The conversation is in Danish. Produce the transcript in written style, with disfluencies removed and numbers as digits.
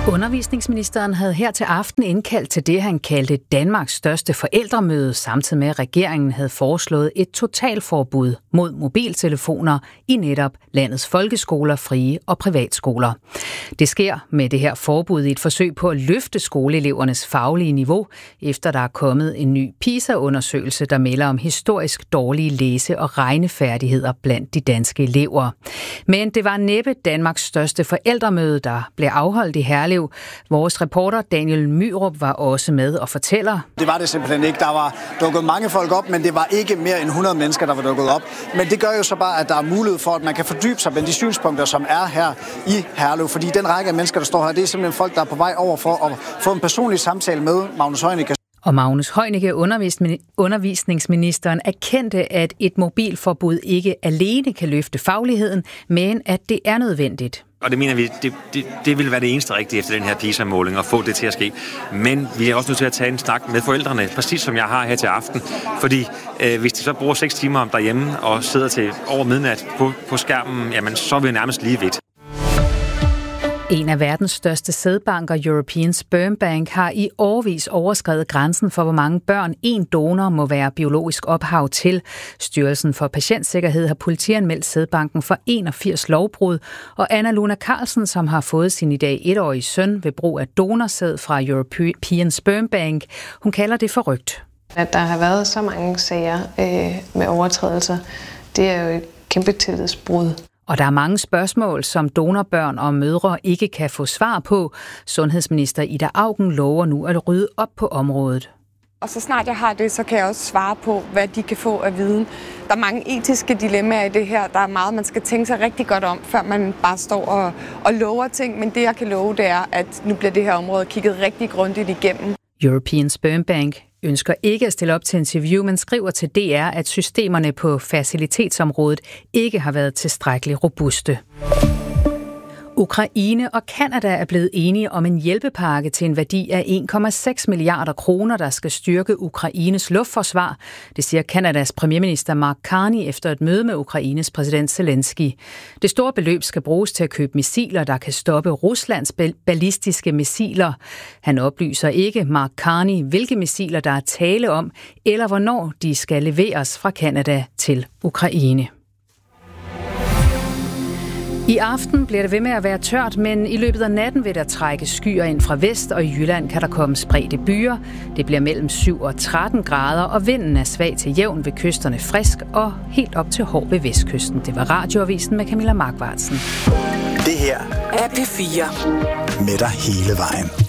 Undervisningsministeren havde her til aften indkaldt til det, han kaldte Danmarks største forældremøde, samtidig med at regeringen havde foreslået et totalforbud mod mobiltelefoner i netop landets folkeskoler, frie og privatskoler. Det sker med det her forbud i et forsøg på at løfte skoleelevernes faglige niveau, efter der er kommet en ny PISA-undersøgelse, der melder om historisk dårlige læse- og regnefærdigheder blandt de danske elever. Men det var næppe Danmarks største forældremøde, der blev afholdt i Herlev. Vores reporter Daniel Myrup var også med og fortæller. Det var det simpelthen ikke. Der var dukket mange folk op, men det var ikke mere end 100 mennesker, der var dukket op. Men det gør jo så bare, at der er mulighed for, at man kan fordybe sig med de synspunkter, som er her i Herlev. Fordi den række af mennesker, der står her, det er simpelthen folk, der er på vej over for at få en personlig samtale med Magnus Heunicke. Og Magnus Heunicke, undervisningsministeren, erkendte, at et mobilforbud ikke alene kan løfte fagligheden, men at det er nødvendigt. Og det mener vi, det vil være det eneste rigtige efter den her PISA-måling, at få det til at ske. Men vi er også nødt til at tage en snak med forældrene, præcis som jeg har her til aften. Fordi hvis de så bruger 6 timer om derhjemme og sidder til over midnat på skærmen, jamen så er vi nærmest lige vidt. En af verdens største sædbanker, European Sperm Bank, har i årevis overskredet grænsen for, hvor mange børn en donor må være biologisk ophav til. Styrelsen for Patientsikkerhed har politianmeldt sædbanken for 81 lovbrud, og Anna Luna Carlsen, som har fået sin i dag 1-årige søn ved brug af donorsæd fra European Sperm Bank, hun kalder det forrygt. At der har været så mange sager med overtrædelser, det er jo et kæmpe tillidsbrud. Og der er mange spørgsmål, som donorbørn og mødre ikke kan få svar på. Sundhedsminister Ida Auken lover nu at rydde op på området. Og så snart jeg har det, så kan jeg også svare på, hvad de kan få af viden. Der er mange etiske dilemmaer i det her. Der er meget, man skal tænke sig rigtig godt om, før man bare står og lover ting. Men det, jeg kan love, det er, at nu bliver det her område kigget rigtig grundigt igennem. European Sperm Bank ønsker ikke at stille op til interview, men skriver til DR, at systemerne på facilitetsområdet ikke har været tilstrækkeligt robuste. Ukraine og Canada er blevet enige om en hjælpepakke til en værdi af 1,6 milliarder kroner, der skal styrke Ukraines luftforsvar. Det siger Canadas premierminister Mark Carney efter et møde med Ukraines præsident Zelensky. Det store beløb skal bruges til at købe missiler, der kan stoppe Ruslands ballistiske missiler. Han oplyser ikke, Mark Carney, hvilke missiler der er tale om, eller hvornår de skal leveres fra Canada til Ukraine. I aften bliver det ved med at være tørt, men i løbet af natten vil der trække skyer ind fra vest, og i Jylland kan der komme spredte byer. Det bliver mellem 7 og 13 grader, og vinden er svag til jævn ved kysterne frisk og helt op til hård ved vestkysten. Det var Radioavisen med Camilla Markvartsen. Det her er P4. Med dig hele vejen.